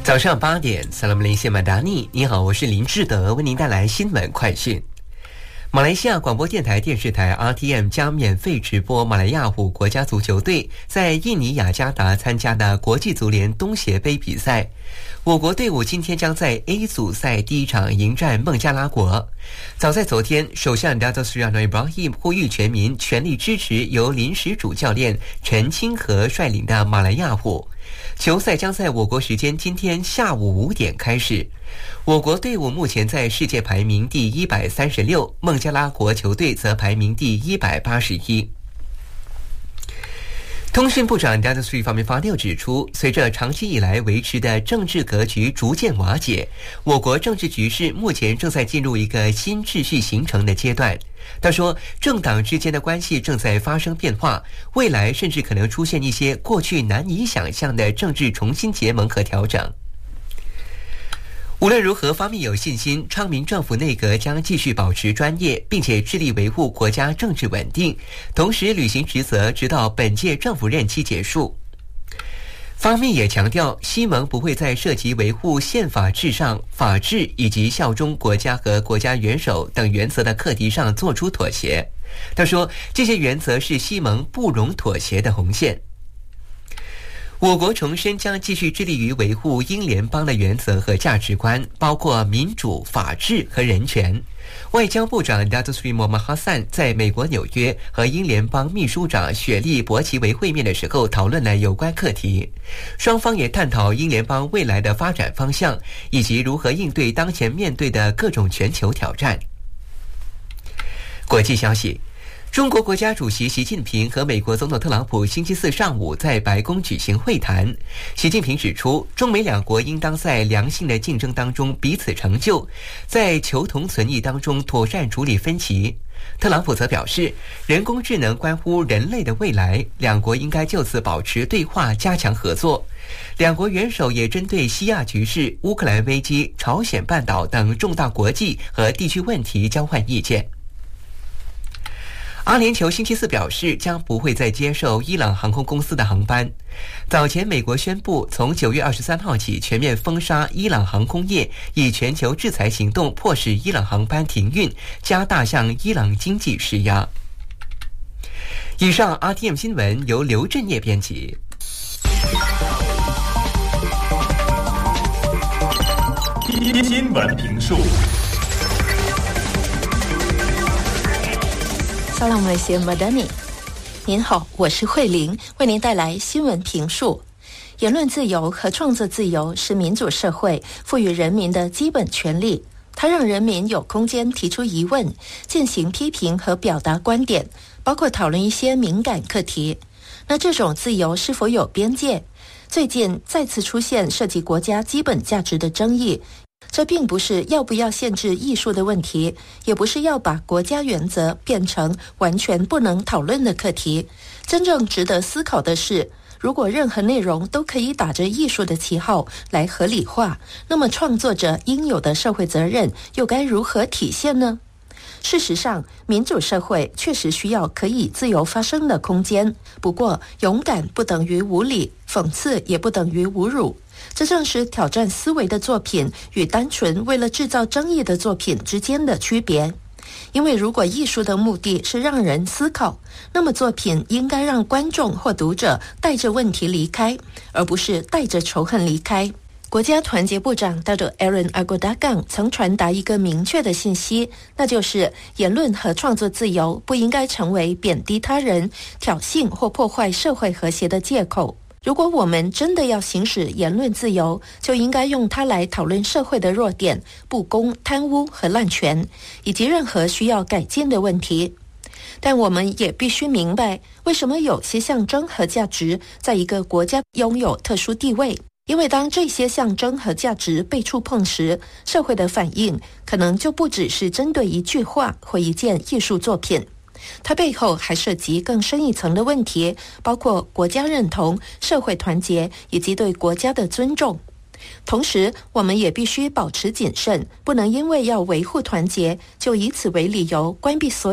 早上8点，萨拉姆林谢马达尼，你好，我是林志德，为您带来新闻快讯。马来西亚广播电台电视台 RTM 将免费直播马来亚虎国家足球队在印尼雅加达参加的国际足联东协杯比赛。我国队伍今天将在 A 组赛第一场迎战孟加拉国。早在昨天，首相 Datuk Seri Anwar Ibrahim 呼吁全民全力支持由临时主教练陈清和率领的马来亚虎。球赛将在我国时间今天下午5点开始。我国队伍目前在世界排名第136，孟加拉国球队则排名第181。通讯部长 Datuk Seri Fahmi Fadil 指出，随着长期以来维持的政治格局逐渐瓦解，我国政治局势目前正在进入一个新秩序形成的阶段。他说，政党之间的关系正在发生变化，未来甚至可能出现一些过去难以想象的政治重新结盟和调整。无论如何，方面有信心，昌明政府内阁将继续保持专业，并且致力维护国家政治稳定，同时履行职责，直到本届政府任期结束。方面也强调，西盟不会在涉及维护宪法至上、法治以及效忠国家和国家元首等原则的课题上做出妥协。他说，这些原则是西盟不容妥协的红线。我国重申将继续致力于维护英联邦的原则和价值观，包括民主、法治和人权。外交部长 Datuk Seri Muhammad Hassan 在美国纽约和英联邦秘书长雪莉·伯奇维会面的时候讨论了有关课题，双方也探讨英联邦未来的发展方向，以及如何应对当前面对的各种全球挑战。国际消息，中国国家主席习近平和美国总统特朗普星期四上午在白宫举行会谈。习近平指出，中美两国应当在良性的竞争当中彼此成就，在求同存异当中妥善处理分歧。特朗普则表示，人工智能关乎人类的未来，两国应该就此保持对话，加强合作。两国元首也针对西亚局势、乌克兰危机、朝鲜半岛等重大国际和地区问题交换意见。阿联酋星期四表示，将不会再接受伊朗航空公司的航班。早前，美国宣布从9月23号起全面封杀伊朗航空业，以全球制裁行动迫使伊朗航班停运，加大向伊朗经济施压。以上 RTM 新闻由刘振业编辑。 新闻评述。 萨拉姆雷谢马达尼，您好，我是慧玲，为您带来新闻评述。言论自由和创作自由是民主社会赋予人民的基本权利，它让人民有空间提出疑问，进行批评和表达观点，包括讨论一些敏感课题。那这种自由是否有边界？最近再次出现涉及国家基本价值的争议。这并不是要不要限制艺术的问题，也不是要把国家原则变成完全不能讨论的课题。真正值得思考的是，如果任何内容都可以打着艺术的旗号来合理化，那么创作者应有的社会责任又该如何体现呢？事实上，民主社会确实需要可以自由发声的空间，不过勇敢不等于无理，讽刺也不等于侮辱。这正是挑战思维的作品与单纯为了制造争议的作品之间的区别。因为如果艺术的目的是让人思考，那么作品应该让观众或读者带着问题离开，而不是带着仇恨离开。国家团结部长 Datuk Aaron Agodagang 曾传达一个明确的信息，那就是言论和创作自由不应该成为贬低他人、挑衅或破坏社会和谐的借口。如果我们真的要行使言论自由，就应该用它来讨论社会的弱点、不公、贪污和滥权，以及任何需要改进的问题。但我们也必须明白，为什么有些象征和价值在一个国家拥有特殊地位。因为当这些象征和价值被触碰时，社会的反应可能就不只是针对一句话或一件艺术作品。它背后还涉及更深一层的问题，包括国家认同、社会团结以及对国家的尊重。同时，我们也必须保持谨慎，不能因为要维护团结，就以此为理由关闭所有